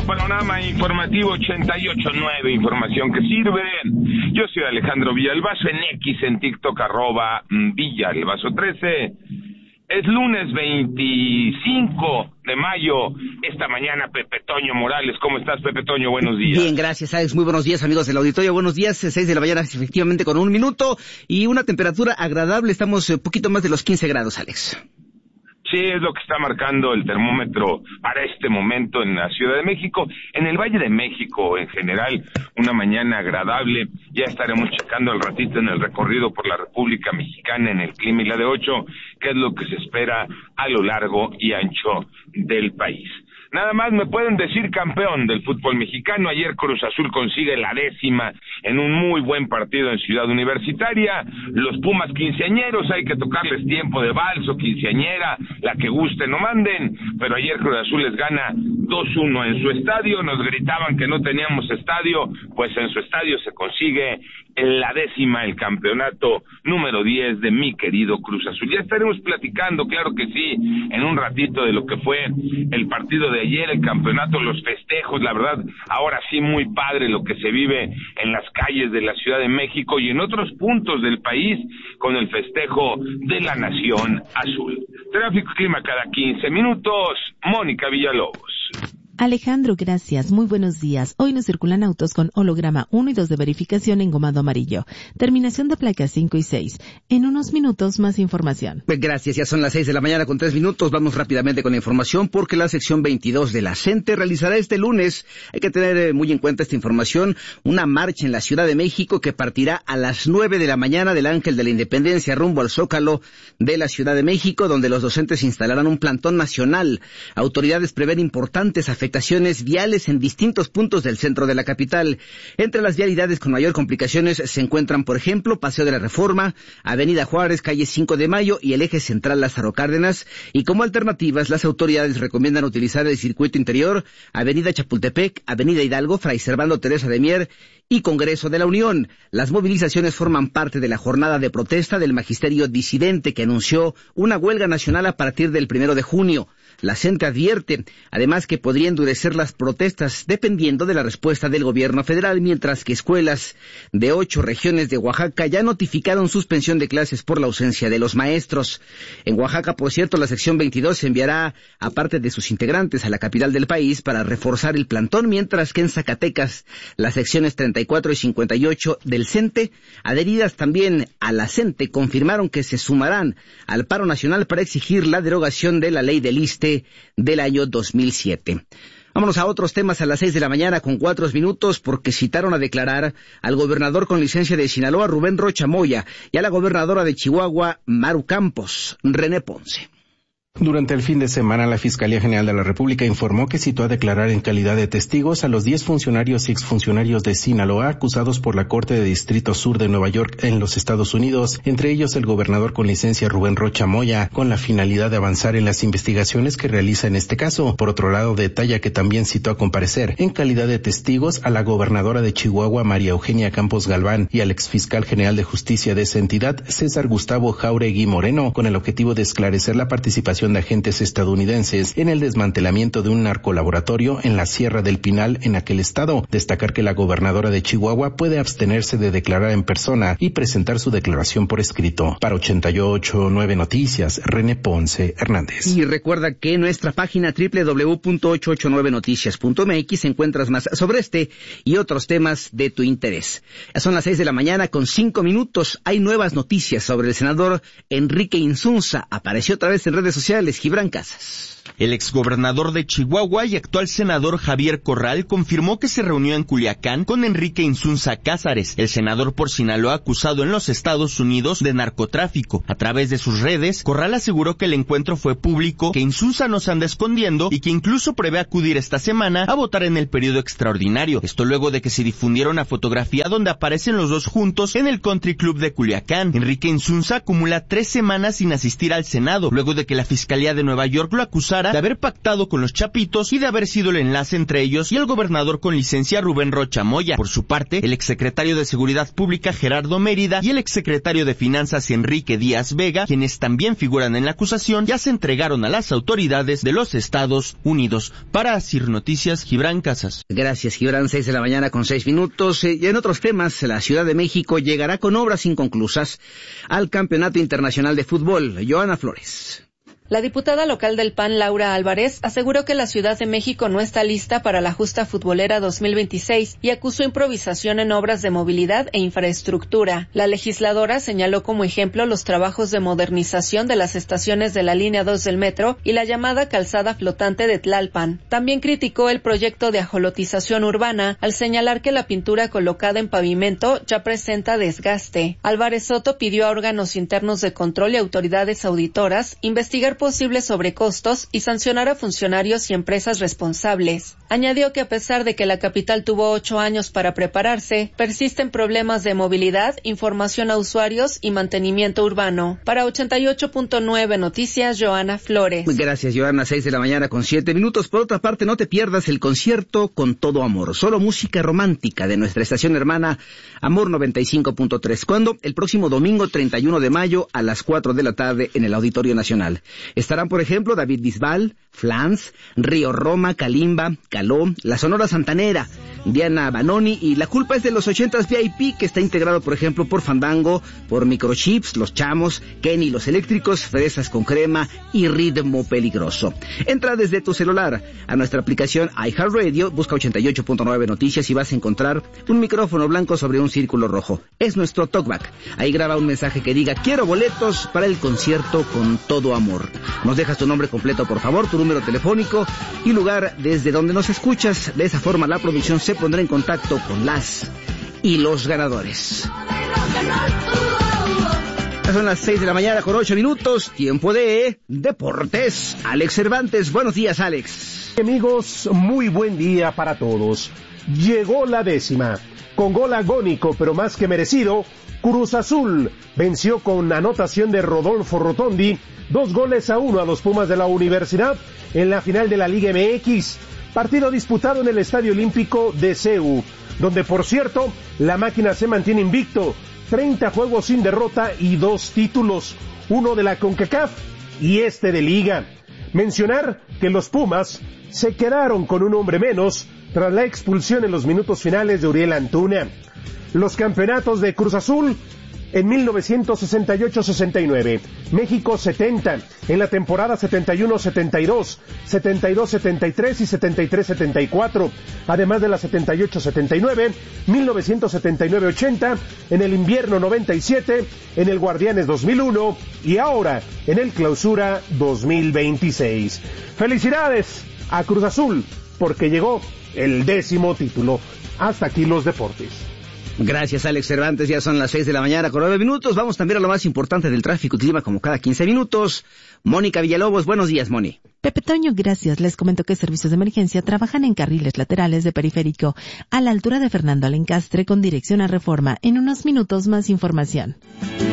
Panorama Informativo 88.9, información que sirve. Yo soy Alejandro Villalbazo, en X, en TikTok, @Villalbazo13. Es lunes 25 de mayo. Esta mañana, Pepe Toño Morales. ¿Cómo estás, Pepe Toño? Buenos días. Bien, gracias, Alex. Muy buenos días, amigos del auditorio. Buenos días, 6 de la mañana, efectivamente, con 1 minuto. Y una temperatura agradable. Estamos poquito más de los 15 grados, Alex. Sí, es lo que está marcando el termómetro para este momento en la Ciudad de México. En el Valle de México, en general, una mañana agradable. Ya estaremos checando al ratito en el recorrido por la República Mexicana en el clima y la de 8, qué es lo que se espera a lo largo y ancho del país. Nada más me pueden decir campeón del fútbol mexicano. Ayer Cruz Azul consigue la 10ª en un muy buen partido en Ciudad Universitaria. Los Pumas quinceañeros, hay que tocarles tiempo de vals o quinceañera, la que gusten o manden, pero ayer Cruz Azul les gana 2-1 en su estadio. Nos gritaban que no teníamos estadio, pues en su estadio se consigue la 10ª, el campeonato número 10 de mi querido Cruz Azul. Ya estaremos platicando, claro que sí, en un ratito de lo que fue el partido de ayer, el campeonato, los festejos. La verdad, ahora sí muy padre lo que se vive en las calles de la Ciudad de México y en otros puntos del país con el festejo de la Nación Azul. Tráfico y clima cada 15 minutos. Mónica Villalobos. Alejandro, gracias. Muy buenos días. Hoy nos circulan autos con holograma 1 y 2 de verificación engomado amarillo. Terminación de placas 5 y 6. En unos minutos, más información. Gracias. Ya son las 6 de la mañana con 3 minutos. Vamos rápidamente con la información porque la sección 22 de la CENTE realizará este lunes, hay que tener muy en cuenta esta información, una marcha en la Ciudad de México que partirá a las 9 de la mañana del Ángel de la Independencia rumbo al Zócalo de la Ciudad de México, donde los docentes instalarán un plantón nacional. Autoridades prevén importantes afectaciones viales en distintos puntos del centro de la capital. Entre las vialidades con mayor complicaciones se encuentran, por ejemplo, Paseo de la Reforma, Avenida Juárez, calle 5 de Mayo y el eje central Lázaro Cárdenas. Y como alternativas, las autoridades recomiendan utilizar el circuito interior, Avenida Chapultepec, Avenida Hidalgo, Fray Servando Teresa de Mier y Congreso de la Unión. Las movilizaciones forman parte de la jornada de protesta del magisterio disidente que anunció una huelga nacional a partir del 1 de junio. La CENTE advierte, además, que podría endurecer las protestas dependiendo de la respuesta del gobierno federal, mientras que escuelas de 8 regiones de Oaxaca ya notificaron suspensión de clases por la ausencia de los maestros. En Oaxaca, por cierto, la sección 22 enviará a parte de sus integrantes a la capital del país para reforzar el plantón, mientras que en Zacatecas las secciones 34 y 58 del CENTE, adheridas también a la CENTE, confirmaron que se sumarán al paro nacional para exigir la derogación de la ley del ISSSTE del año 2007. Vámonos a otros temas a las 6 de la mañana con 4 minutos porque citaron a declarar al gobernador con licencia de Sinaloa, Rubén Rocha Moya, y a la gobernadora de Chihuahua, Maru Campos, René Ponce. Durante el fin de semana, la Fiscalía General de la República informó que citó a declarar en calidad de testigos a los 10 funcionarios y exfuncionarios de Sinaloa acusados por la Corte de Distrito Sur de Nueva York en los Estados Unidos, entre ellos el gobernador con licencia Rubén Rocha Moya, con la finalidad de avanzar en las investigaciones que realiza en este caso. Por otro lado, detalla que también citó a comparecer en calidad de testigos a la gobernadora de Chihuahua, María Eugenia Campos Galván, y al exfiscal general de justicia de esa entidad, César Gustavo Jauregui Moreno, con el objetivo de esclarecer la participación de agentes estadounidenses en el desmantelamiento de un narcolaboratorio en la Sierra del Pinal en aquel estado. Destacar que la gobernadora de Chihuahua puede abstenerse de declarar en persona y presentar su declaración por escrito. Para 88.9 Noticias, René Ponce Hernández. Y recuerda que en nuestra página www.889noticias.mx encuentras más sobre este y otros temas de tu interés. Ya son las 6 de la mañana con 5 minutos. Hay nuevas noticias sobre el senador Enrique Insunza. Apareció otra vez en redes sociales. Gibran Casas. El exgobernador de Chihuahua y actual senador Javier Corral confirmó que se reunió en Culiacán con Enrique Insunza Cázares, el senador por Sinaloa acusado en los Estados Unidos de narcotráfico. A través de sus redes, Corral aseguró que el encuentro fue público, que Insunza no se anda escondiendo y que incluso prevé acudir esta semana a votar en el periodo extraordinario. Esto luego de que se difundiera una fotografía donde aparecen los dos juntos en el Country Club de Culiacán. Enrique Insunza acumula 3 semanas sin asistir al Senado, luego de que la Fiscalía de Nueva York lo acusara Guadalajara de haber pactado con los Chapitos y de haber sido el enlace entre ellos y el gobernador con licencia Rubén Rocha Moya. Por su parte, el exsecretario de Seguridad Pública Gerardo Mérida y el exsecretario de Finanzas Enrique Díaz Vega, quienes también figuran en la acusación, ya se entregaron a las autoridades de los Estados Unidos. Para Asir Noticias, Gibran Casas. Gracias, Gibran. 6 de la mañana con 6 minutos. Y en otros temas, la Ciudad de México llegará con obras inconclusas al Campeonato Internacional de Fútbol. Joana Flores. La diputada local del PAN, Laura Álvarez, aseguró que la Ciudad de México no está lista para la justa futbolera 2026 y acusó improvisación en obras de movilidad e infraestructura. La legisladora señaló como ejemplo los trabajos de modernización de las estaciones de la línea 2 del metro y la llamada calzada flotante de Tlalpan. También criticó el proyecto de ajolotización urbana al señalar que la pintura colocada en pavimento ya presenta desgaste. Álvarez Soto pidió a órganos internos de control y autoridades auditoras investigar posibles sobrecostos y sancionar a funcionarios y empresas responsables. Añadió que a pesar de que la capital tuvo 8 años para prepararse, persisten problemas de movilidad, información a usuarios y mantenimiento urbano. Para 88.9 Noticias, Joana Flores. Gracias, Joana. 6 de la mañana con 7 minutos. Por otra parte, no te pierdas el concierto Con Todo Amor, solo música romántica de nuestra estación hermana Amor 95.3. ¿Cuándo? El próximo domingo 31 de mayo a las 4 de la tarde en el Auditorio Nacional. Estarán, por ejemplo, David Bisbal, Flans, Río Roma, Kalimba, Caló, La Sonora Santanera, Diana Banoni y La Culpa es de los 80s VIP, que está integrado, por ejemplo, por Fandango, por Microchips, Los Chamos, Kenny Los Eléctricos, Fresas con Crema y Ritmo Peligroso. Entra desde tu celular a nuestra aplicación iHeartRadio, busca 88.9 Noticias y vas a encontrar un micrófono blanco sobre un círculo rojo. Es nuestro talkback. Ahí graba un mensaje que diga: quiero boletos para el concierto Con Todo Amor. Nos dejas tu nombre completo, por favor, tu número telefónico y lugar desde donde nos escuchas. De esa forma la producción se pondrá en contacto con las y los ganadores. Son las 6 de la mañana con 8 minutos, tiempo de deportes. Alex Cervantes, buenos días, Alex. Amigos, muy buen día para todos. Llegó la 10ª. Con gol agónico, pero más que merecido, Cruz Azul venció con anotación de Rodolfo Rotondi 2-1 a los Pumas de la Universidad en la final de la Liga MX. Partido disputado en el Estadio Olímpico de CEU, donde, por cierto, la máquina se mantiene invicto. 30 juegos sin derrota y 2 títulos, uno de la CONCACAF y este de Liga. Mencionar que los Pumas se quedaron con un hombre menos tras la expulsión en los minutos finales de Uriel Antuna. Los campeonatos de Cruz Azul en 1968-69, México 70, en la temporada 71-72, 72-73 y 73-74, además de la 78-79, 1979-80, en el invierno 97, en el Guardianes 2001 y ahora en el Clausura 2026. Felicidades a Cruz Azul porque llegó el 10º título. Hasta aquí los deportes. Gracias, Alex Cervantes. Ya son las 6 de la mañana con 9 minutos. Vamos también a lo más importante del tráfico y clima, como cada 15 minutos. Mónica Villalobos, buenos días, Moni. Pepe Toño, gracias. Les comento que servicios de emergencia trabajan en carriles laterales de Periférico, a la altura de Fernando Alencastre, con dirección a Reforma. En unos minutos, más información.